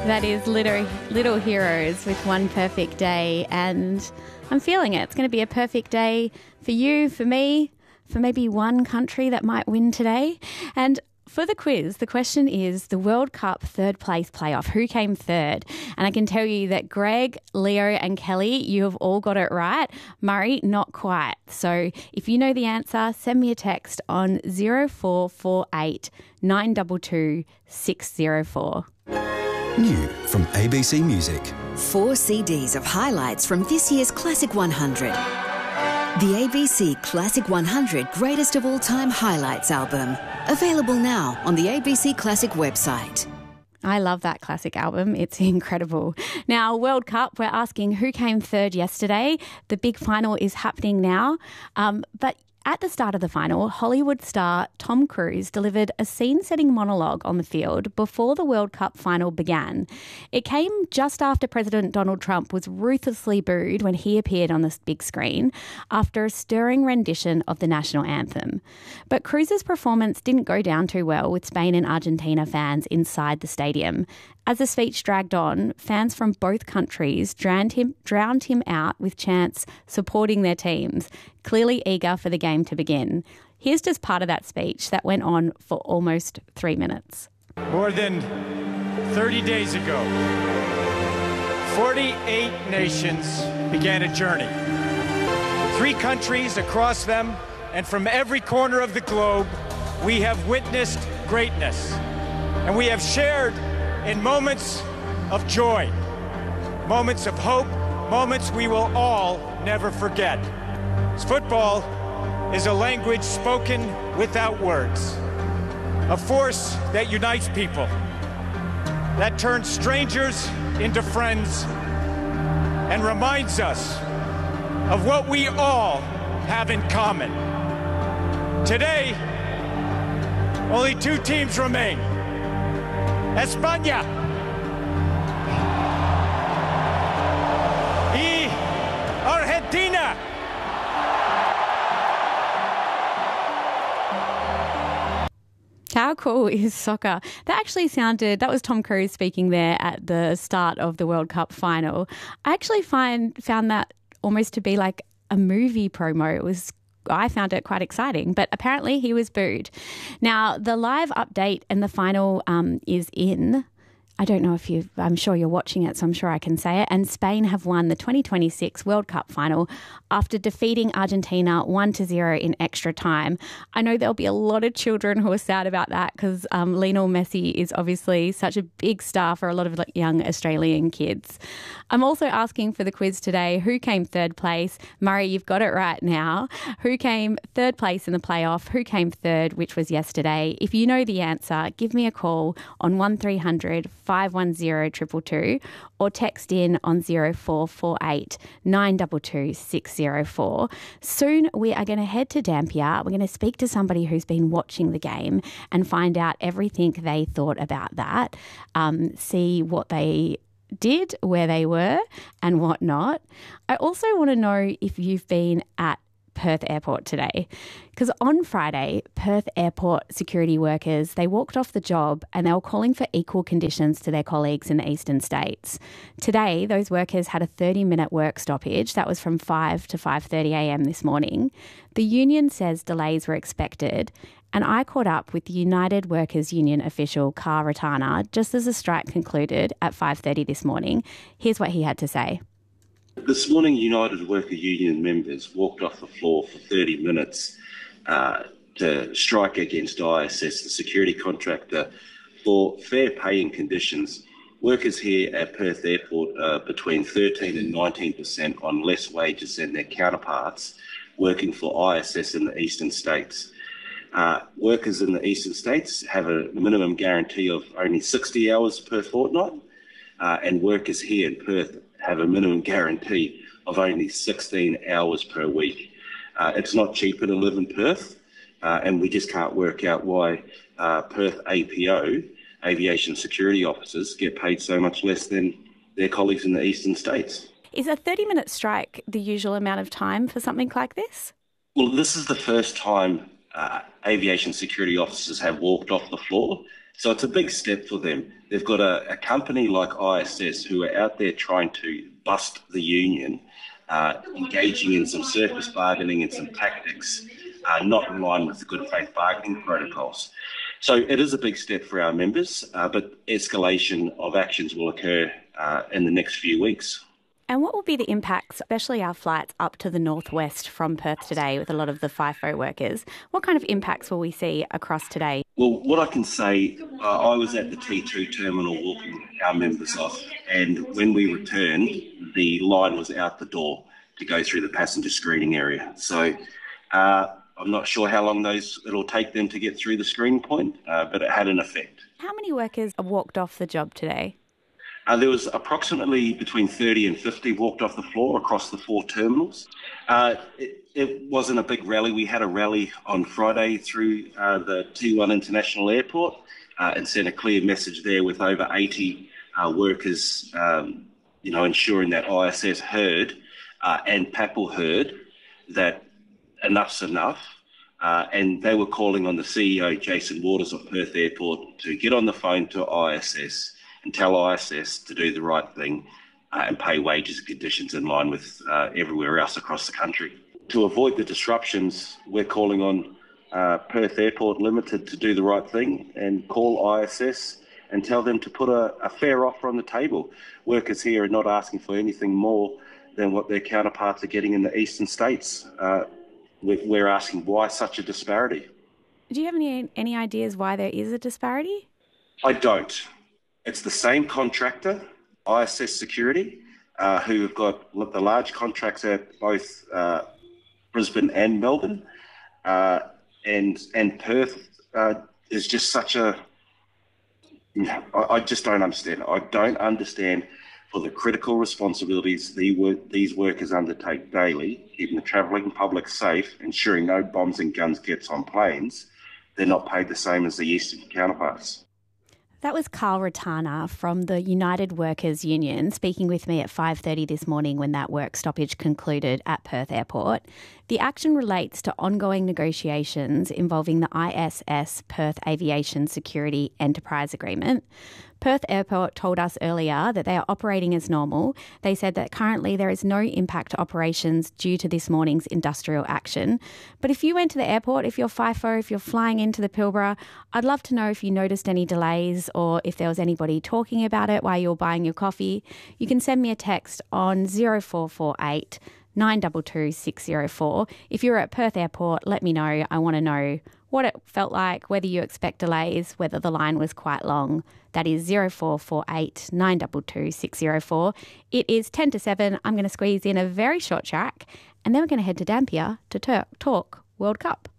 That is Little Heroes with One Perfect Day, and I'm feeling it. It's going to be a perfect day for you, for me, for maybe one country that might win today. And for the quiz, the question is the World Cup third place playoff. Who came third? And I can tell you that Greg, Leo and Kelly, you have all got it right. Murray, not quite. So if you know the answer, send me a text on 0448 922 604. New from ABC Music. 4 CDs of highlights from this year's Classic 100. The ABC Classic 100 Greatest of All Time Highlights album. Available now on the ABC Classic website. I love that classic album. It's incredible. Now, World Cup, we're asking who came third yesterday. The big final is happening now. But at the start of the final, Hollywood star Tom Cruise delivered a scene-setting monologue on the field before the World Cup final began. It came just after President Donald Trump was ruthlessly booed when he appeared on the big screen after a stirring rendition of the national anthem. But Cruise's performance didn't go down too well with Spain and Argentina fans inside the stadium. As the speech dragged on, fans from both countries drowned him out with chants supporting their teams, clearly eager for the game to begin. Here's just part of that speech that went on for almost 3 minutes. More than 30 days ago, 48 nations began a journey. 3 countries across them, and from every corner of the globe, we have witnessed greatness. And we have shared in moments of joy, moments of hope, moments we will all never forget. Football is a language spoken without words, a force that unites people, that turns strangers into friends, and reminds us of what we all have in common. Today, only 2 teams remain. España y Argentina. How cool is soccer? That was Tom Cruise speaking there at the start of the World Cup final. I actually found that almost to be like a movie promo. I found it quite exciting, but apparently he was booed. Now, the live update and the final is in. I don't know I'm sure you're watching it, so I'm sure I can say it. And Spain have won the 2026 World Cup final after defeating Argentina 1-0 in extra time. I know there'll be a lot of children who are sad about that because Lionel Messi is obviously such a big star for a lot of young Australian kids. I'm also asking for the quiz today, who came third place? Murray, you've got it right now. Who came third place in the playoff? Who came third, which was yesterday? If you know the answer, give me a call on 1300 510 222 or text in on 0448 922 604. Soon we are going to head to Dampier. We're going to speak to somebody who's been watching the game and find out everything they thought about that, see what they did, where they were and whatnot. I also want to know if you've been at Perth Airport today, because on Friday, Perth Airport security workers, they walked off the job and they were calling for equal conditions to their colleagues in the eastern states. Today, those workers had a 30-minute work stoppage. That was from 5 to 5:30am this morning. The union says delays were expected, and I caught up with the United Workers Union official, Kar Ratana, just as the strike concluded at 5:30 this morning. Here's what he had to say. This morning, United Worker Union members walked off the floor for 30 minutes to strike against ISS, the security contractor, for fair pay and conditions. Workers here at Perth Airport are between 13 and 19% on less wages than their counterparts working for ISS in the eastern states. Workers in the eastern states have a minimum guarantee of only 60 hours per fortnight, and workers here in Perth have a minimum guarantee of only 16 hours per week. It's not cheaper to live in Perth, and we just can't work out why Perth APO, aviation security officers, get paid so much less than their colleagues in the eastern states. Is a 30-minute strike the usual amount of time for something like this? Well, this is the first time aviation security officers have walked off the floor So it's a big step for them. They've got a company like ISS who are out there trying to bust the union, engaging in some circus bargaining and some tactics not in line with the good faith bargaining protocols. So it is a big step for our members, but escalation of actions will occur in the next few weeks. And what will be the impacts, especially our flights up to the northwest from Perth today with a lot of the FIFO workers? What kind of impacts will we see across today? Well, what I can say, I was at the T2 terminal walking our members off, and when we returned, the line was out the door to go through the passenger screening area. So I'm not sure how long it'll take them to get through the screening point, but it had an effect. How many workers walked off the job today? There was approximately between 30 and 50 walked off the floor across the 4 terminals. It wasn't a big rally. We had a rally on Friday through the T1 International Airport and sent a clear message there with over 80 workers, ensuring that ISS heard and PAPL heard that enough's enough. And they were calling on the CEO, Jason Waters of Perth Airport, to get on the phone to ISS and tell ISS to do the right thing and pay wages and conditions in line with everywhere else across the country. To avoid the disruptions, we're calling on Perth Airport Limited to do the right thing and call ISS and tell them to put a fair offer on the table. Workers here are not asking for anything more than what their counterparts are getting in the eastern states. We're asking why such a disparity. Do you have any ideas why there is a disparity? I don't. It's the same contractor, ISS Security, who have got the large contracts at both Brisbane and Melbourne, and Perth is just such a. I just don't understand. I don't understand for the critical responsibilities these workers undertake daily, keeping the travelling public safe, ensuring no bombs and guns gets on planes. They're not paid the same as the eastern counterparts. That was Carl Ratana from the United Workers Union speaking with me at 5:30 this morning when that work stoppage concluded at Perth Airport. The action relates to ongoing negotiations involving the ISS Perth Aviation Security Enterprise Agreement. Perth Airport told us earlier that they are operating as normal. They said that currently there is no impact to operations due to this morning's industrial action. But if you went to the airport, if you're FIFO, if you're flying into the Pilbara, I'd love to know if you noticed any delays or if there was anybody talking about it while you're buying your coffee. You can send me a text on 0448 922 604. If you're at Perth Airport, let me know. I want to know what it felt like, whether you expect delays, whether the line was quite long. That is 0448 922 604. It is 10 to 7. I'm going to squeeze in a very short track and then we're going to head to Dampier to talk World Cup.